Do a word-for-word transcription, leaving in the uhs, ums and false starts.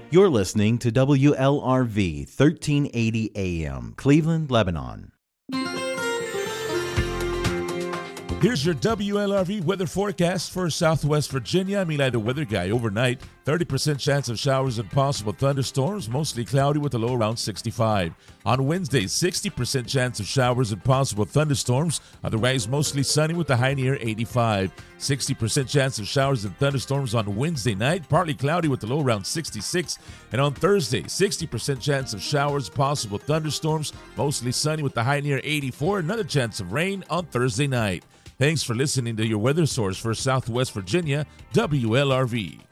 You're listening to W L R V thirteen eighty A M, Cleveland, Lebanon. Here's your W L R V weather forecast for Southwest Virginia. I'm Eli, the weather guy. Overnight, thirty percent chance of showers and possible thunderstorms, mostly cloudy with a low around sixty-five. On Wednesday, sixty percent chance of showers and possible thunderstorms, otherwise mostly sunny with a high near eighty-five. sixty percent chance of showers and thunderstorms on Wednesday night, partly cloudy with a low around sixty-six. And on Thursday, sixty percent chance of showers, possible thunderstorms, mostly sunny with a high near eighty-four. Another chance of rain on Thursday night. Thanks for listening to your weather source for Southwest Virginia, W L R V.